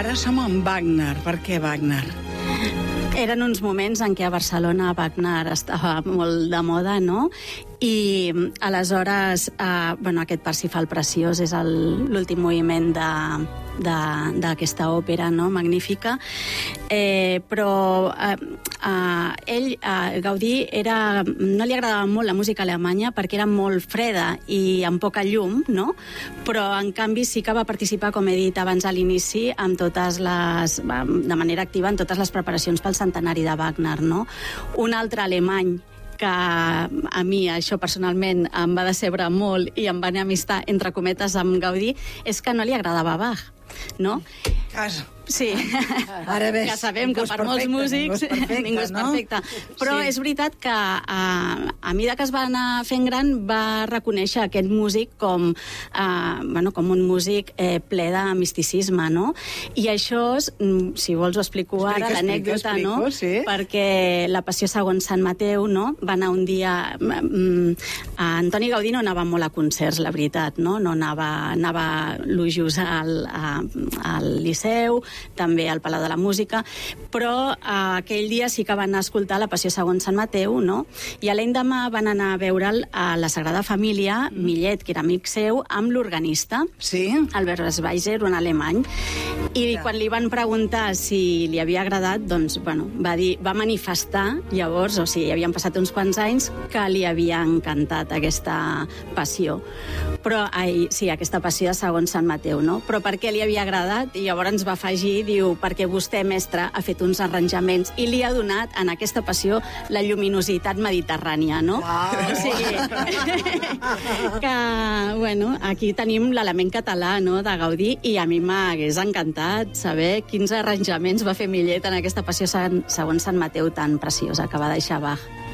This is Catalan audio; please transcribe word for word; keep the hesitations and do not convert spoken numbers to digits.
ara som amb Wagner. Per què Wagner? Eren uns moments en què a Barcelona Wagner estava molt de moda, no? I aleshores, eh, bueno, aquest Parsifal preciós és l'últim moviment d'aquesta òpera, no? Magnífica. Eh, però eh, eh, ell, eh, Gaudí, era, no li agradava molt la música alemanya perquè era molt freda i amb poca llum, no? Però en canvi sí que va participar, com he dit abans a l'inici, amb totes les, de manera activa en totes les preparacions pel centenari de Wagner, no? Un altre alemany que a mi això personalment em va decebre molt i em va enemistar, entre cometes, amb Gaudí, és que no li agradava Bach, no? Casa. Sí, ara ves, que sabem que per molts músics ningú és perfecte, ningú és perfecte. No? Però sí. És veritat que a, a mesura que es va anar fent gran va reconèixer aquest músic com, eh, bueno, com un músic eh, ple de misticisme, no? I això, si vols ho explico explica, ara, l'anècdota, no? Sí. Perquè la Passió segons Sant Mateu, no? Va anar un dia... A Antoni Gaudí no anava molt a concerts, la veritat, no? No anava, anava l'Ujus al, al Liceu, també al Palau de la Música, però eh, aquell dia sí que van escoltar la Passió segons Sant Mateu, no? I a l'endemà van anar a veure'l a la Sagrada Família, mm. Millet, que era amic seu, amb l'organista, sí? Albert Schweitzer, un alemany, i ja. Quan li van preguntar si li havia agradat, doncs, bueno, va dir, va manifestar llavors, o sigui, havien passat uns quants anys, que li havia encantat aquesta passió. Però, ai, sí, aquesta passió segons Sant Mateu, no? Però per què li havia agradat? I llavors ens va afegir, diu, perquè vostè, mestre, ha fet uns arranjaments i li ha donat en aquesta passió la lluminositat mediterrània, no? Ah. O sigui, que, bueno, aquí tenim l'element català, no?, de Gaudí, i a mi m'hagués encantat saber quins arranjaments va fer Millet en aquesta passió segons Sant Mateu tan preciosa que va deixar Bach.